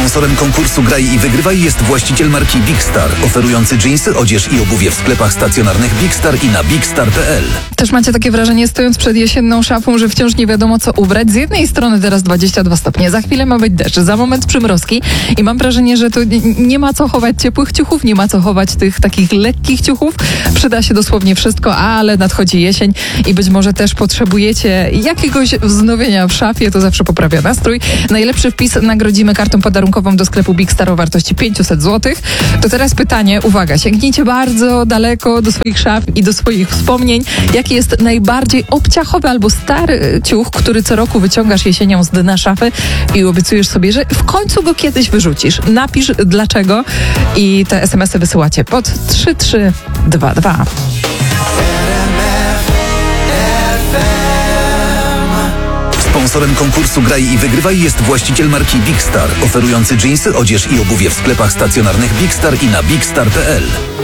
Sponsorem konkursu Graj i Wygrywaj jest właściciel marki Big Star, oferujący dżinsy, odzież i obuwie w sklepach stacjonarnych Big Star i na bigstar.pl. Też macie takie wrażenie, stojąc przed jesienną szafą, że wciąż nie wiadomo, co ubrać? Z jednej strony teraz 22 stopnie, za chwilę ma być deszcz, za moment przymrozki i mam wrażenie, że tu nie ma co chować ciepłych ciuchów, nie ma co chować tych takich lekkich ciuchów. Przyda się dosłownie wszystko, ale nadchodzi jesień i być może też potrzebujecie jakiegoś wznowienia w szafie, to zawsze poprawia nastrój. Najlepszy wpis nagrodzimy kartą podarunkową do sklepu Big Star o wartości 500 zł. To teraz pytanie, uwaga, sięgnijcie bardzo daleko do swoich szaf i do swoich wspomnień. Jaki jest najbardziej obciachowy albo stary ciuch, który co roku wyciągasz jesienią z dna szafy i obiecujesz sobie, że w końcu go kiedyś wyrzucisz. Napisz dlaczego i te SMS-y wysyłacie pod 3322. Sponsorem konkursu Graj i Wygrywaj jest właściciel marki Big Star, oferujący dżinsy, odzież i obuwie w sklepach stacjonarnych Big Star i na bigstar.pl.